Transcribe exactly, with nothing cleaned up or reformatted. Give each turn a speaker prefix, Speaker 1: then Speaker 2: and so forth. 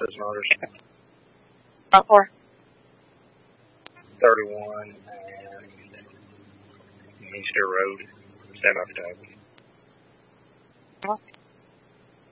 Speaker 1: those motors.
Speaker 2: What for?
Speaker 1: thirty-one and Easter Road, San Octavio.
Speaker 2: Well,